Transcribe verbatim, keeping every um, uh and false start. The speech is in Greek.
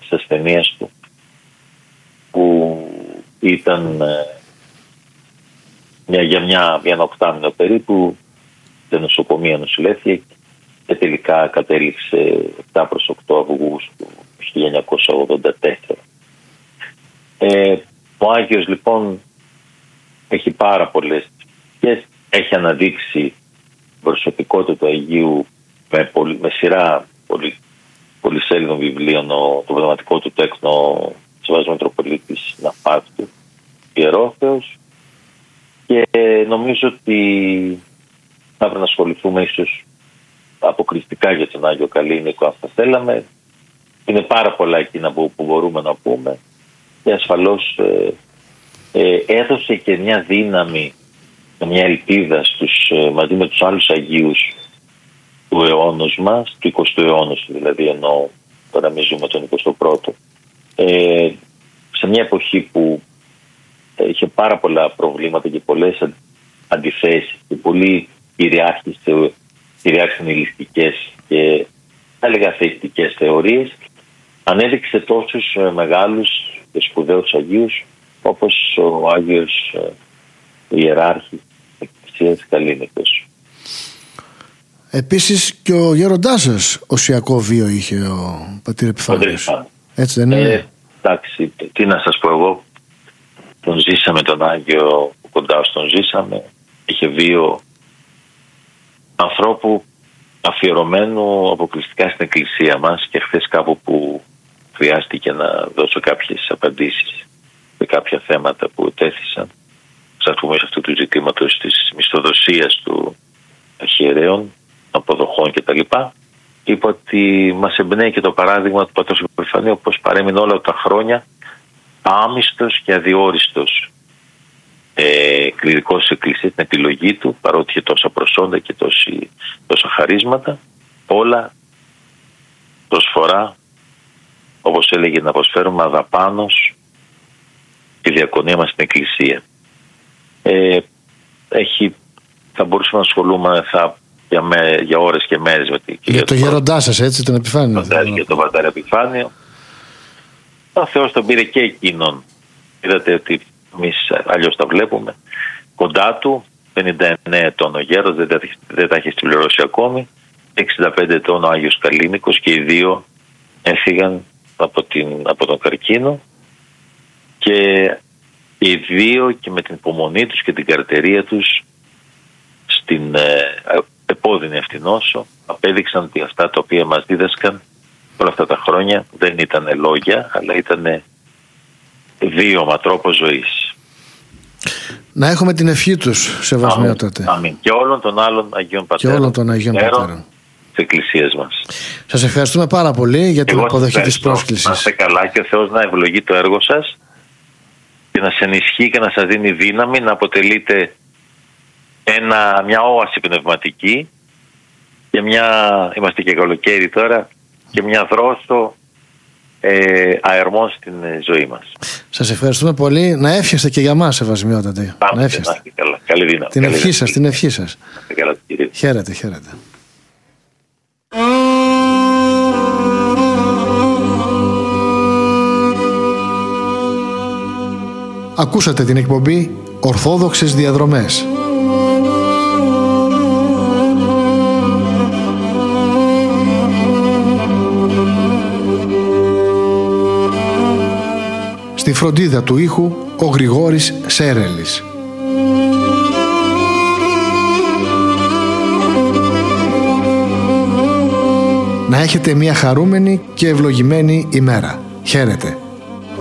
της ασθενείας του, που ήταν μια, για μια, μια οκτάμινο περίπου, σε νοσοκομεία νοσηλεύθηκε και τελικά κατέληξε επτά προς οκτώ Αυγούστου χίλια εννιακόσια ογδόντα τέσσερα. Ε, ο Άγιος λοιπόν έχει πάρα πολλές και έχει αναδείξει προσωπικότητα του Αγίου με, πολυ, με σειρά πολυ, πολυσέλιδων βιβλίων, ο, το πνευματικό του τέκνο Σεβασμός Μητροπολίτης Ναφάκτου, Ιερόθεος, και νομίζω ότι θα πρέπει να ασχοληθούμε ίσως αποκριστικά για τον Άγιο Καλήνικο αν θα θέλαμε. Είναι πάρα πολλά εκείνα που, που μπορούμε να πούμε και ασφαλώς ε, ε, έδωσε και μια δύναμη, μια ελπίδα στους, ε, μαζί με τους άλλους Αγίους του αιώνος μας, του εικοστού αιώνα δηλαδή, ενώ τώρα μη ζούμε τον εικοστό πρώτο, ε, σε μια εποχή που είχε πάρα πολλά προβλήματα και πολλές αντιθέσεις και πολλοί κυριάρχησαν νihilιστικές και έλεγα θεϊστικές θεωρίες, ανέδειξε τόσους μεγάλους και σπουδαίους Αγίους όπως ο Άγιος Ιεράρχης της Εκκλησίας Καλήνικος. Επίσης και ο γέροντάς σας οσιακό βίο είχε ο πατήρ Επιφάνιος. Έτσι δεν είναι? Ε, εντάξει, τι να σας πω εγώ. Τον ζήσαμε τον Άγιο, κοντά στον ζήσαμε. Είχε βίο ανθρώπου αφιερωμένου αποκλειστικά στην Εκκλησία μας, και χθες κάπου που χρειάστηκε να δώσω κάποιες απαντήσεις σε κάποια θέματα που τέθησαν, σαν πούμε σε αυτού του ζητήματος της μισθοδοσίας του αρχιερέων, αποδοχών κτλ. Είπα ότι μας εμπνέει και το παράδειγμα του πατρός Επιφανίου, πως παρέμεινε όλα τα χρόνια άμυστος και αδιόριστος ε, κληρικός της Εκκλησίας, την επιλογή του, παρότι είχε τόσα προσόντα και τόση, τόσα χαρίσματα, όλα προσφορά, όπως έλεγε, να προσφέρουμε αδαπάνως τη διακονία μας στην Εκκλησία. Ε, έχει, θα μπορούσαμε να ασχολούμε θα, για, με, για ώρες και μέρες με την, για το γέροντά σας, έτσι, τον Επιφάνιο. Για τον πατέρα Επιφάνιο. Ο Θεός τον πήρε και εκείνον. Είδατε ότι εμείς αλλιώς τα βλέπουμε. Κοντά του, πενήντα εννέα ετών ο γέρος, δεν τα, δεν τα έχει συμπληρώσει ακόμη. εξήντα πέντε ετών ο Άγιος Καλήνικος, και οι δύο έφυγαν από, την, από τον καρκίνο, και οι δύο και με την υπομονή τους και την καρτερία τους στην ε, επώδυνη αυτή νόσο απέδειξαν ότι αυτά τα οποία μας δίδασκαν όλα αυτά τα χρόνια δεν ήταν λόγια, αλλά ήταν βίωμα, τρόπο ζωής. Να έχουμε την ευχή τους, σεβασμιότατε. Αμήν. Και όλων των άλλων Αγίων Πατέρων. Και όλων των Αγίων Πατέρων της Εκκλησίας μας. Σας ευχαριστούμε πάρα πολύ για την αποδοχή της πρόσκλησης. Να είστε καλά και ο Θεός να ευλογεί το έργο σας και να σε ενισχύει και να σας δίνει δύναμη να αποτελείτε ένα, μια όαση πνευματική και μια, είμαστε και καλοκαίρι τώρα, και μια δρόσο ε, αερμών στην ζωή μας. Σας ευχαριστούμε πολύ. Να εύχεστε και για μας, σεβασμιότατε. Να εύχεστε. Καλά. Καλή δύναμη. Την ευχή σας, την ευχή σας. Καλά, χαίρετε, χαίρετε. Ακούσατε την εκπομπή Ορθόδοξες Διαδρομές. Στη φροντίδα του ήχου ο Γρηγόρης Σέρελης. Να έχετε μια χαρούμενη και ευλογημένη ημέρα. Χαίρετε.